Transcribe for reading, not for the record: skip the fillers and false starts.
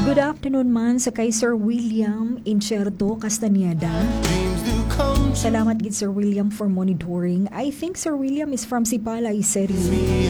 Good afternoon man sa kay Sir William Incherto Castañeda. Salamat gid Sir William for monitoring. I think Sir William is from Sipalay City.